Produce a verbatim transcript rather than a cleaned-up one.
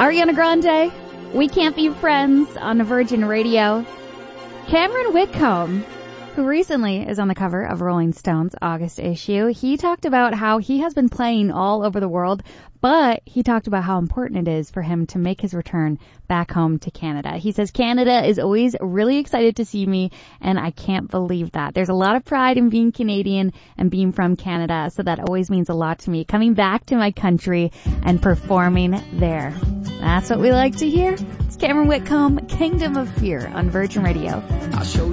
Ariana Grande, We Can't Be Friends on Virgin Radio. Cameron Whitcomb, who recently is on the cover of Rolling Stone's August issue, he talked about how he has been playing all over the world, but he talked about how important it is for him to make his return back home to Canada. He says, Canada is always really excited to see me, and I can't believe that. There's a lot of pride in being Canadian and being from Canada, so that always means a lot to me, coming back to my country and performing there. That's what we like to hear. It's Cameron Whitcomb, Kingdom of Fear on Virgin Radio. I'll show